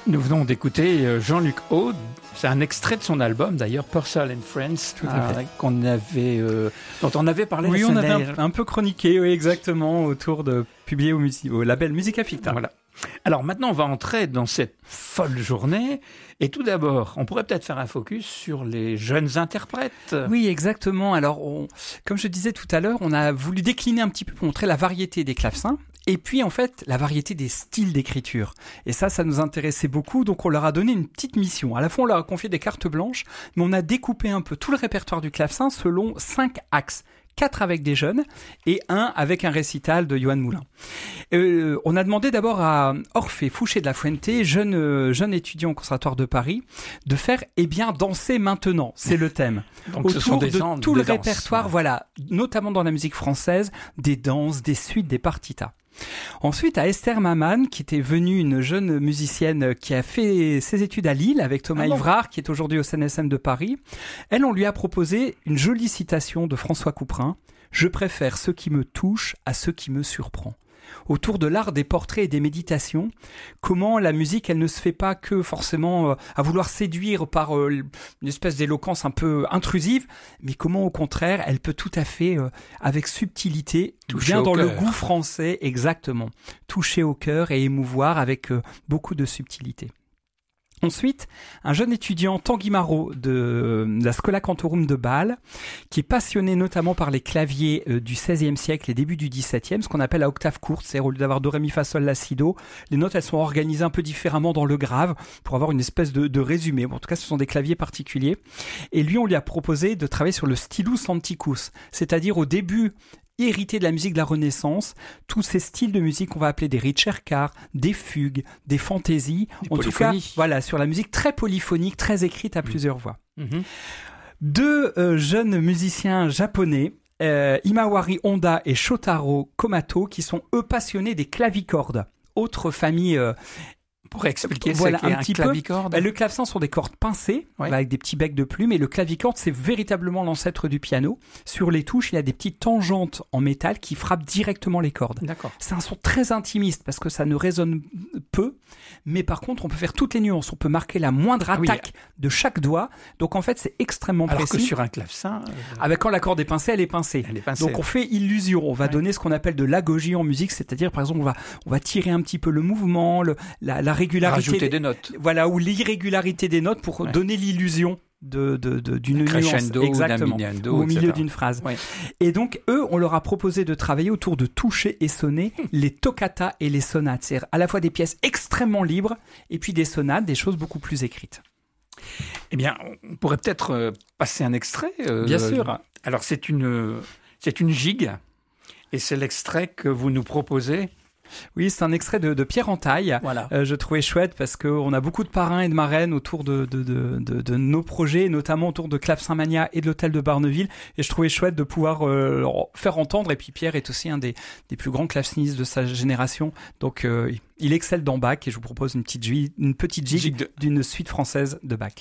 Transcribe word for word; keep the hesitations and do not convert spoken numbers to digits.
Nous venons d'écouter Jean-Luc Aude. C'est un extrait de son album, d'ailleurs, Purcell and Friends, Tout à fait. euh, qu'on avait, euh, dont on avait parlé. Oui, la on semaine avait un, un peu chroniqué, oui, exactement, autour de publier au, musi- au label Musica Ficta. Voilà. Alors maintenant, on va entrer dans cette folle journée. Et tout d'abord, on pourrait peut-être faire un focus sur les jeunes interprètes. Oui, exactement. Alors, on, comme je disais tout à l'heure, on a voulu décliner un petit peu pour montrer la variété des clavecins. Et puis, en fait, la variété des styles d'écriture. Et ça, ça nous intéressait beaucoup. Donc, on leur a donné une petite mission. À la fois, on leur a confié des cartes blanches, mais on a découpé un peu tout le répertoire du clavecin selon cinq axes. Quatre avec des jeunes et un avec un récital de Johan Moulin. Euh, on a demandé d'abord à Orphée Fouché de la Fuente, jeune, euh, jeune étudiant au Conservatoire de Paris, de faire « Eh bien, danser maintenant », c'est le thème. Donc, Autour ce sont des de danses, tout des le danses. répertoire, voilà, notamment dans la musique française, des danses, des suites, des partitas. Ensuite, à Esther Maman, qui était venue, une jeune musicienne qui a fait ses études à Lille avec Thomas Ah bon Ivrard, qui est aujourd'hui au C N S M de Paris. Elle, on lui a proposé une jolie citation de François Couperin. « Je préfère ce qui me touche à ce qui me surprend ». Autour de l'art des portraits et des méditations, comment la musique, elle ne se fait pas que forcément euh, à vouloir séduire par euh, une espèce d'éloquence un peu intrusive, mais comment au contraire, elle peut tout à fait, euh, avec subtilité, Toucher bien au dans le cœur. goût français, exactement, toucher au cœur et émouvoir avec euh, beaucoup de subtilité. Ensuite, un jeune étudiant, Tanguy Marot, de la Schola Cantorum de Bâle, qui est passionné notamment par les claviers euh, du seizième siècle et début du dix-septième, ce qu'on appelle à octave courte, c'est-à-dire au lieu d'avoir do, ré, mi, fa, sol, la, si, do, les notes elles sont organisées un peu différemment dans le grave pour avoir une espèce de, de résumé. Bon, en tout cas, ce sont des claviers particuliers. Et lui, on lui a proposé de travailler sur le stylus antiquus, c'est-à-dire au début, hérité de la musique de la Renaissance, tous ces styles de musique qu'on va appeler des ricercar, des fugues, des fantaisies, Des en tout cas, polyphonies. voilà, sur la musique très polyphonique, très écrite à Mmh. plusieurs voix. Mhm. Deux euh, jeunes musiciens japonais, euh, Imawari Honda et Shotaro Komato, qui sont eux passionnés des clavicordes. Autre famille. Euh, On pourrait expliquer Voilà, ce qu'est un un, petit peu. clavicorde. bah, le clavecin sont des cordes pincées, Ouais. avec des petits becs de plume, et le clavicorde, c'est véritablement l'ancêtre du piano. Sur les touches, il y a des petites tangentes en métal qui frappent directement les cordes. D'accord. C'est un son très intimiste parce que ça ne résonne peu, mais par contre, on peut faire toutes les nuances. On peut marquer la moindre Ah oui. attaque de chaque doigt. Donc en fait, c'est extrêmement Alors que précis. sur un clavecin, euh, Ah ben, quand la corde est pincée, elle est pincée. elle est pincée. Donc on fait illusion, on va Ouais. donner ce qu'on appelle de l'agogie en musique, c'est-à-dire par exemple on va on va tirer un petit peu le mouvement, le, la, la régularité, rajouter des notes. voilà, ou l'irrégularité des notes pour Ouais. donner l'illusion de, de, de d'une Un nuance, crescendo, d'un exactement, miliendo, ou au et milieu cetera. d'une phrase. Ouais. Et donc eux, on leur a proposé de travailler autour de toucher et sonner les toccatas et les sonates, c'est-à-dire à la fois des pièces extrêmement libres et puis des sonates, des choses beaucoup plus écrites. Eh bien, on pourrait peut-être euh, passer un extrait. euh, Bien sûr. Alors, c'est une, c'est une gigue, et c'est l'extrait que vous nous proposez. Oui, c'est un extrait de, de Pierre Entaille. Voilà. Euh, je trouvais chouette parce qu'on a beaucoup de parrains et de marraines autour de, de, de, de, de nos projets, notamment autour de Clavecin Mania et de l'hôtel de Barneville. Et je trouvais chouette de pouvoir euh, leur faire entendre. Et puis Pierre est aussi un des, des plus grands clavecinistes de sa génération. Donc euh, il excelle dans Bach et je vous propose une petite, gi- une petite gigue Gigue de- d'une suite française de Bach.